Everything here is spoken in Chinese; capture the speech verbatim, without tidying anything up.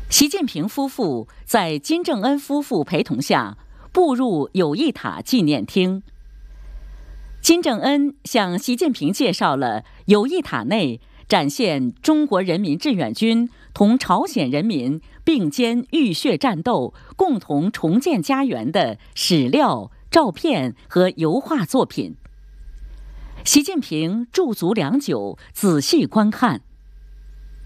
习近平夫妇在金正恩夫妇陪同下步入友谊塔纪念厅。金正恩向习近平介绍了友谊塔内展现中国人民志愿军同朝鲜人民并肩浴血战斗、共同重建家园的史料、照片和油画作品。习近平驻足良久，仔细观看，